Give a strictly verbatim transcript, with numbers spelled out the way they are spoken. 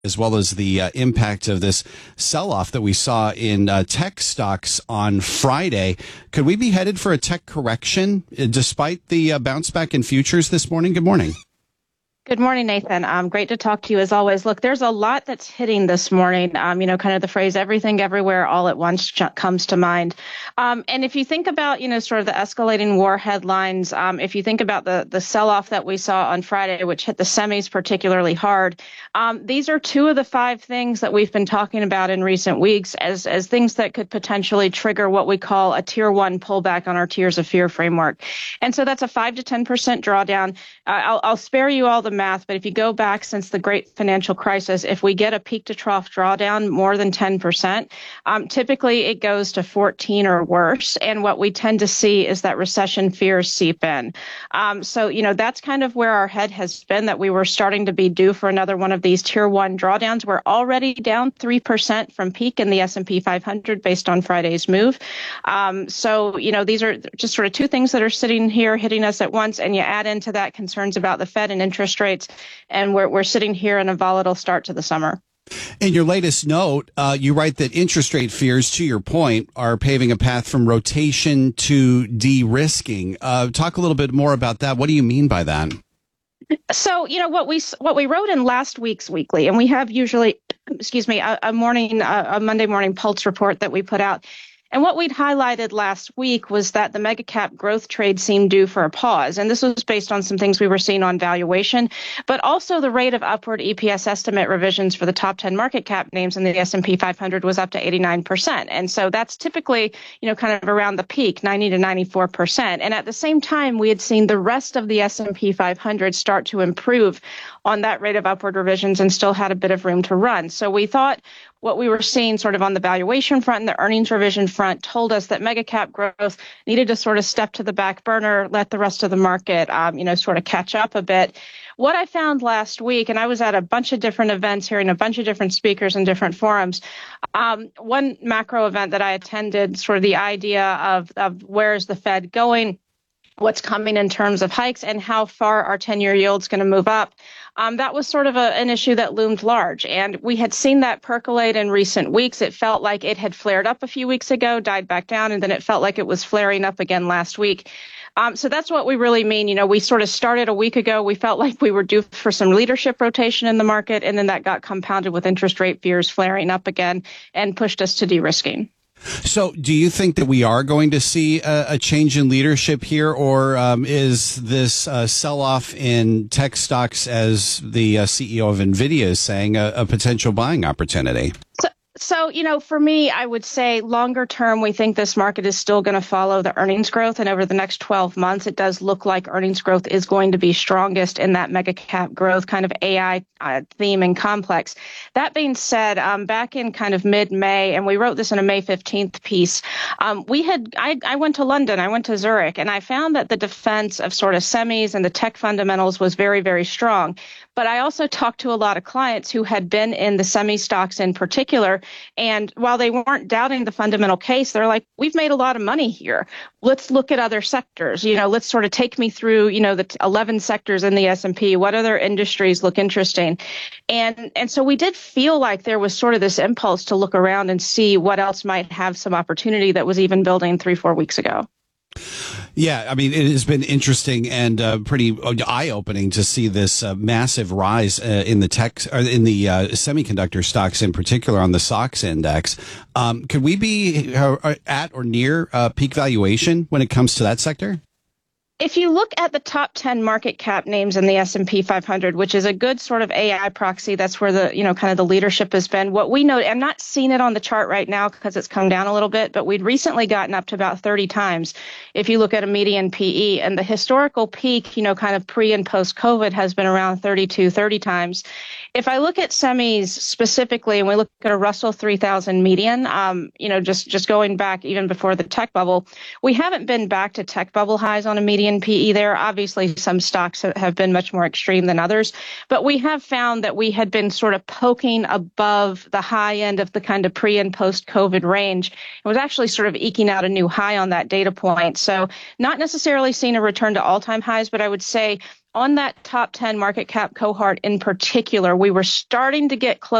as well as the uh, impact of this sell-off that we saw in uh, tech stocks on Friday. Could we be headed for a tech correction uh, despite the uh, bounce back in futures this morning? Good morning. Good morning, Nathan. Um, great to talk to you as always. Look, there's a lot that's hitting this morning. Um, you know, kind of the phrase everything, everywhere, all at once ch- comes to mind. Um, and if you think about, you know, sort of the escalating war headlines, um, if you think about the, the sell-off that we saw on Friday, which hit the semis particularly hard, um, these are two of the five things that we've been talking about in recent weeks as, as things that could potentially trigger what we call a tier one pullback on our tiers of fear framework. And so that's a five to ten percent drawdown. Uh, I'll, I'll spare you all the math, but if you go back since the great financial crisis, if we get a peak to trough drawdown more than ten percent, um, typically it goes to fourteen or worse. And what we tend to see is that recession fears seep in. Um, so, you know, that's kind of where our head has been, that we were starting to be due for another one of these tier one drawdowns. We're already down three percent from peak in the S and P five hundred based on Friday's move. Um, so, you know, these are just sort of two things that are sitting here hitting us at once. And you add into that concerns about the Fed and interest rates, and we're we're sitting here in a volatile start to the summer. In your latest note, uh, you write that interest rate fears, to your point, are paving a path from rotation to de-risking. Uh, talk a little bit more about that. What do you mean by that? So, you know, what we what we wrote in last week's weekly, and we have usually, excuse me, a, a morning, a, a Monday morning pulse report that we put out. And what we'd highlighted last week was that the mega cap growth trade seemed due for a pause. And this was based on some things we were seeing on valuation, but also the rate of upward E P S estimate revisions for the top ten market cap names in the S and P five hundred was up to eighty-nine percent. And so that's typically, you know, kind of around the peak, ninety to ninety-four percent. And at the same time, we had seen the rest of the S and P five hundred start to improve on that rate of upward revisions and still had a bit of room to run. So we thought what we were seeing sort of on the valuation front and the earnings revision front told us that mega cap growth needed to sort of step to the back burner, let the rest of the market, um, you know, sort of catch up a bit. What I found last week, and I was at a bunch of different events, hearing a bunch of different speakers in different forums. Um, one macro event that I attended, sort of the idea of, of where is the Fed going, what's coming in terms of hikes, and how far our ten-year yield's going to move up. Um, that was sort of a, an issue that loomed large, and we had seen that percolate in recent weeks. It felt like it had flared up a few weeks ago, died back down, and then it felt like it was flaring up again last week. Um, so that's what we really mean. You know, we sort of started a week ago. We felt like we were due for some leadership rotation in the market, and then that got compounded with interest rate fears flaring up again and pushed us to de-risking. So do you think that we are going to see a, a change in leadership here, or um, is this uh, sell-off in tech stocks, as the uh, C E O of NVIDIA is saying, a, a potential buying opportunity? So, So, you know, for me, I would say longer term, we think this market is still going to follow the earnings growth. And over the next twelve months, it does look like earnings growth is going to be strongest in that mega cap growth kind of A I uh, theme and complex. That being said, um, back in kind of mid-May, and we wrote this in a May fifteenth piece, um, we had I, I went to London, I went to Zurich, and I found that the defense of sort of semis and the tech fundamentals was very, very strong. But I also talked to a lot of clients who had been in the semi stocks in particular. And while they weren't doubting the fundamental case, they're like, we've made a lot of money here. Let's look at other sectors. You know, let's sort of take me through, you know, the eleven sectors in the S and P. What other industries look interesting? And and so we did feel like there was sort of this impulse to look around and see what else might have some opportunity that was even building three, four weeks ago. Yeah, I mean, it has been interesting and uh, pretty eye-opening to see this uh, massive rise uh, in the tech, or in the uh, semiconductor stocks in particular on the S O X index. Um, could we be uh, at or near uh, peak valuation when it comes to that sector? If you look at the top ten market cap names in the S and P five hundred, which is a good sort of A I proxy, that's where the, you know, kind of the leadership has been. What we know, I'm not seeing it on the chart right now because it's come down a little bit, but we'd recently gotten up to about thirty times if you look at a median P E. And the historical peak, you know, kind of pre and post COVID has been around thirty-two, thirty times. If I look at semis specifically, and we look at a Russell three thousand median, um, you know, just, just going back even before the tech bubble, we haven't been back to tech bubble highs on a median P E there. Obviously, some stocks have been much more extreme than others, but we have found that we had been sort of poking above the high end of the kind of pre and post COVID range. It was actually sort of eking out a new high on that data point. So not necessarily seeing a return to all-time highs, but I would say on that top ten market cap cohort in particular, we were starting to get close